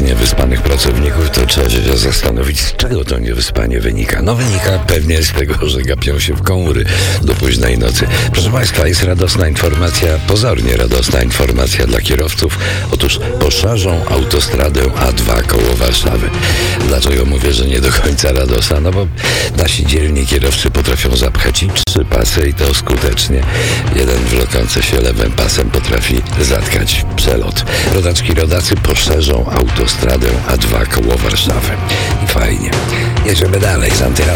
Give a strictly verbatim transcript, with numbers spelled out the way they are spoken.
niewyspanych pracowników, to trzeba się zastanowić, z czego to niewyspanie wynika. No wynika pewnie z tego, że gapią się w komóry do późnej nocy. Proszę Państwa, jest radosna informacja, pozornie radosna informacja dla kierowców. Otóż poszerzą autostradę A dwa koło Warszawy. Dlaczego mówię, że nie do końca radosna? No bo nasi dzielni kierowcy potrafią zapchać i trzy pasy i to skutecznie. Jeden wlokący się lewym pasem potrafi zatkać przelot. Rodaczki, rodacy poszerzą autostradę A dwa koło Warszawy. I fajnie. Jedziemy dalej z Antyradiu.